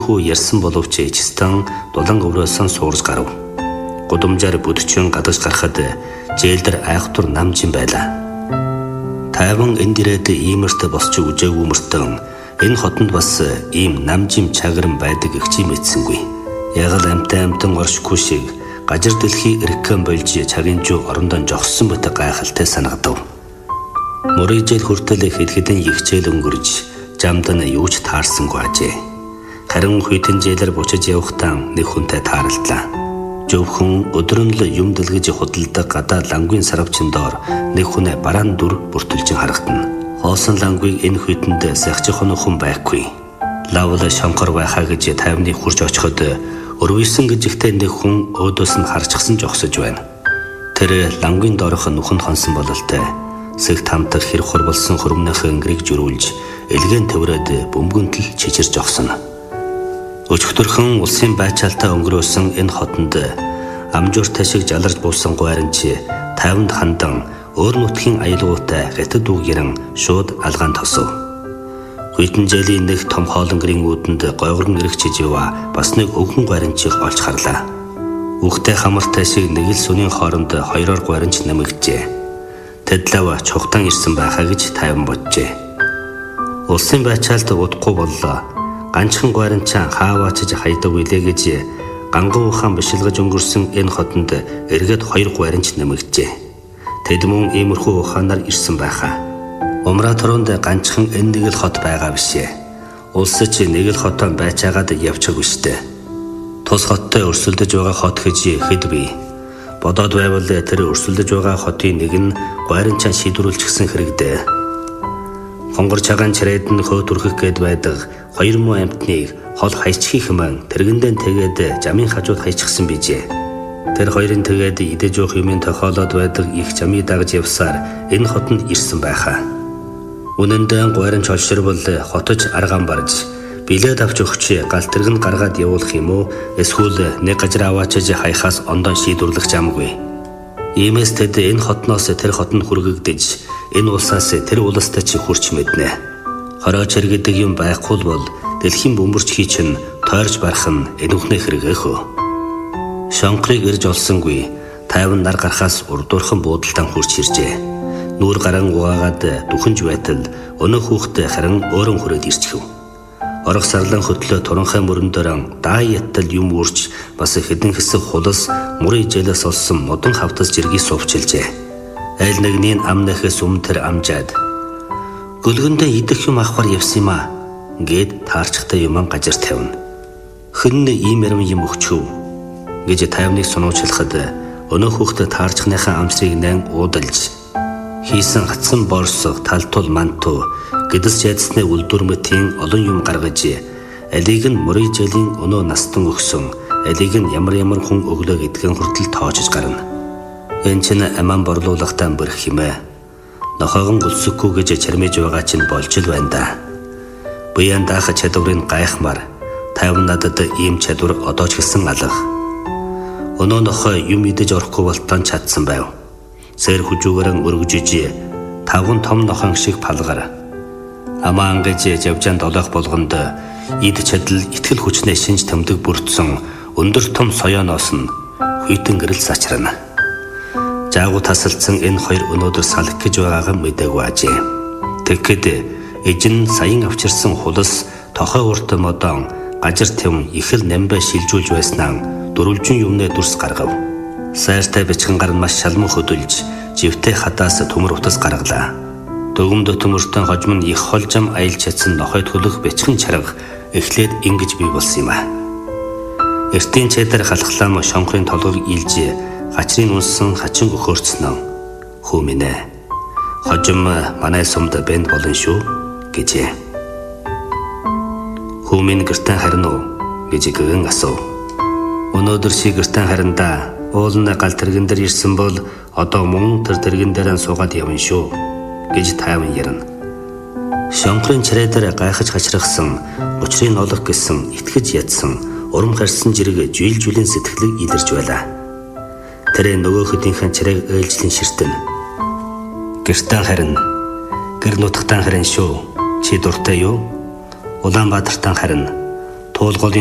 хүү ярьсан боловч эцэстэн дулан өврөөсөн суурж гарав. Гудамжаар бүдчин гадаж гарахад зээлдэр айхтур намжин байлаа. Тайван энд ирээд иймэрт босч үжээгүй мөртөн энэ хотонд бас ийм намжим чагаран байдаг их чи мэдсэнгүй. Яг л амтан оршгүй шиг гажир дэлхий эргэн болж цагийн жуу орондон жогссон мэт гайхалтай санагдав. Мөрөйжэл хүртэл хэд ихчээл өнгөрж жамдан юу ч таарсангүй ажээ. Харин хүйтэн зээлэр бучиж явахдаа нэг хүнтэй тааралдлаа. Зөвхөн өдрөн л юм дэлгэж худалдаг гадаа лангийн сарвчин доор нэг хүнээ бараан дүр бүртэлж харагдана. Хоосон лангыг энэ хүйтэнд сахичих хүн байхгүй. Лавла шанхар байхаа гэж тайвны хурж очиход өрвөсөн гэж ихтэй нэг хүн өөдөөс нь харчихсан жогсож байна. Тэр лангийн доорх нүхэнд хонсон бололтой. Сэг тамтах хэр хор болсон хөрмнөх өнгөрийг жирүүлж элгэн төврөөд бөмбөгөнтөл чичирж огсон. Өчигдөрхөн улсын байчаалтаа өнгөрөөсөн энэ хотонд амжууртай шиг жаларж буусан гуйранч тайванд хандан өөр нутгийн аялгаутай хятад үг яран шууд алгаан тосов. Хүйтэн зээлийн нэг том хоолонгэрийн үүдэнд гойгорн эргчиж яваа бас нэг өвгөн гуйранчийг олж харлаа. Үхтэй хамартай шиг нэг л сүнийн хооронд хоёроор гуйранч нэмэгджээ. Тэдлава чухтан ирсэн байхаа гэж тайван боджээ. Улсын байчаалт удахгүй боллоо. Ганчхан гуйранчаа хааваачиж хайдаг билээ гэж ганган ухаан бишилгэж өнгөрсөн энэ хотонд эргээд хоёр гуйранч нэмэгджээ. Тэд мөн иймэрхүү ухаанаар ирсэн байхаа. Умрааторонд ганчхан энэ нэг л хот байгаа бишээ. Улс чи нэг л хотон байцаагаад явчихгүй штэ. Тус хоттой өрсөлдөж байгаа хот гэж хэд бий. Бодоод байвал тэр өрсөлдөж байгаа хотын нэг нь гуйранчаа шийдвэрлэчихсэн хэрэгдээ. Хонгор чагаан чирээд нь хөөт үрхэх гээд байдаг хоёр муу амтныг хол хайчих юм тэргэндэн тэгээд жамын хажууд хайчихсан бижээ. Тэр хоёрын тэгээд идэж явах юмын тохиолоод байдаг их жамыг дагж явсаар энэ хотонд ирсэн байхаа. Үнэндээ гуйранч олширвол хотож аргаан барж билет авч өгч галтэрэг нь гаргаад явуулах юм уу эсвэл нэг гажир аваачиж хайхаас ондон шийдвэрлэх замгүй. Иймээс тэд энэ хотноос тэр хотод хүргэгдэж энэ улсаас тэр улстай чи хүрч мэднэ. Хорооч гэдэг юм байхгүй бол дэлхийн бөмбөрч хий чин тойрч барах нь энүүхнээ хэрэгэхөө. Шонхрыг ирж олсонгүй тайван нар гарахаас урдуурхан буудалтан хурж иржээ. Нүүр гаран угаагаад дүхэнж байтал өнөө хүүхдээ харин өөрөн хүрээд ирчихв. Орох сарлан хөтлөө туранхай мөрөндөрөн даай яттал юм үрж бас хэдэн хэсэг хулас мөрийн ижээлээс олсон модон хавтас жиргий сувчилжээ. Айл нэгний ам нахээс өмнө тэр амжаад гөлгөндөө идэх юм авахар явсан юм аа гэд таарчтай юм гажир тавина. Хин ийм юм өгчөв гэж тайвныг сунуучилахад өнөө хүүхдээ таарчхныхаа амсрыг нэн уудалж хийсэн гацсан борсог талтул манту гэдэс ядсны үлдүрмэтийн олон юм гаргаж алийг нь мөрийн жилийн өнөө настан өгсөн алийг нь ямар хүн өглөө гэдгэн хүртэл тоочж гарна. Энэ чинь аман борлуулахтаа бэрх хэмээ. Нохоогон гүлсэхгүй гэж чармиж байгаа чинь болж л байна да. Буян даах чадварыг гайхмаар тайван надад ийм чадвар одоо ч гэсэн алга. Өнөө нохоо юм идэж орохгүй болтон чадсан байв. Сэр хүжүүгэрэн өргөжиж тавган том нохон шиг палгар. Амаа ангаж явжаан долоох болгонд ид чадал итгэл хүчнээ шинж тэмдэг бүрдсэн өндөр том соёоноос нь хүйтэн гэрэл сачрана. Жаагуу тасалдсан энэ хоёр өнөөдөр салх гэж байгаагаа мэдээгүй ажээ. Тэгэхэд эжин саян авчирсан хулас тохой урт модон гажир тэм ихэл намбай шилжүүлж байснаа дөрвөлжин юмнээ дүрс гаргав. Сайртай бичгэн гар нь маш шалман хөдөлж живтэй хадаас төмөр утас гаргалаа. Дөгөмдө төмөртөө хожим нь их холжам аялж чадсан нохой төлөх бичгэн чарга эхлээд ингэж бий болсон юм а. Эртийн чэдэр халахлаам шонхрын толгойг илж гачрын унсан хачин өхөөрцнөө. Хүү минь ээ. Хожим манай сумд бэнд болон шүү гэжээ. Хүү минь гэртэн харин уу гэж гэгэн асуув. Өнөөдөр чи гэртэн харин да. Уулна гал тэрэгэн дээр ирсэн бол одоо мөн тэр тэрэгэн дээр суугаад явна шүү гэж тайван ярина. Шонхрын чирээдэр гайхаж хачрахсан, учрыг олох гэсэн итгэж ядсан, урам харсан жирэг жийлжүлийн сэтгэлийг илэрж байлаа. Тэр нөгөө хөдийнхээ чирээг ээлжлэн ширтэн. Гэртэн харин, гэр нутагтаа харин шүү. Чи дуртай юу? Улаанбаатартаа харин туулгын